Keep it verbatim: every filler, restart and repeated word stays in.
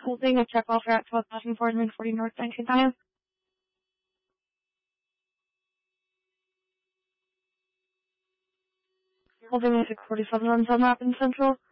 Holding a check offer at twelve thousand four hundred forty North nineteenth Avenue. Holding a six forty-seven on Sun Rapid Central.